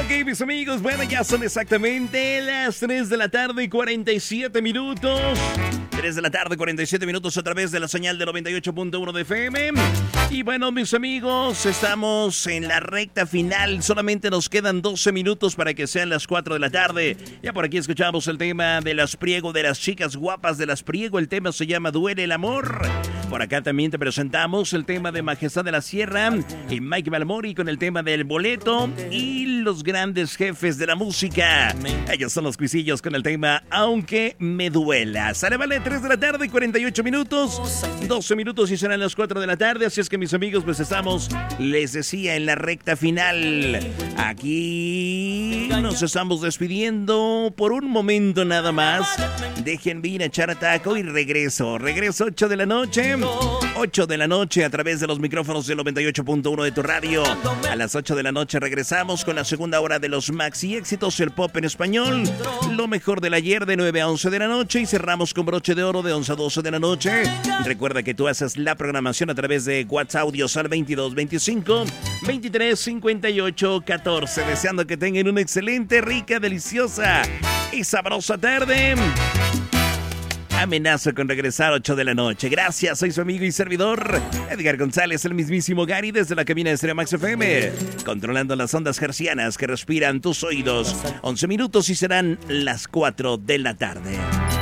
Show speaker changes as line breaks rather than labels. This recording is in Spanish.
Ok, mis amigos, bueno, ya son exactamente las 3 de la tarde y 47 minutos. 3 de la tarde, 47 minutos a través de la señal de 98.1 de FM. Y bueno, mis amigos, estamos en la recta final. Solamente nos quedan 12 minutos para que sean las 4 de la tarde. Ya por aquí escuchamos el tema de las Priego, de las chicas guapas de las Priego. El tema se llama Duele el amor. Por acá también te presentamos el tema de Majestad de la Sierra y Mike Balmori con el tema del boleto y los grandes jefes de la música. Ellos son los cuisillos con el tema Aunque me duela. Sale, vale, 3 de la tarde y 48 minutos. 12 minutos y serán las 4 de la tarde. Así es que, mis amigos, pues estamos, les decía, en la recta final. Aquí nos estamos despidiendo por un momento nada más. Dejen bien echar taco y regreso. Regreso 8 de la noche. 8 de la noche a través de los micrófonos del 98.1 de tu radio. A las 8 de la noche regresamos con la segunda hora de los maxi éxitos, el pop en español, lo mejor del ayer de 9 a 11 de la noche y cerramos con broche de oro de 11 a 12 de la noche. Recuerda que tú haces la programación a través de WhatsApp audios al 22 25 23 58 14. Deseando que tengan una excelente, rica, deliciosa y sabrosa tarde. Amenazo con regresar 8 de la noche. Gracias, soy su amigo y servidor Edgar González, el mismísimo Gary, desde la cabina de Stereo Max FM, controlando las ondas hercianas que respiran tus oídos. 11 minutos y serán las 4 de la tarde.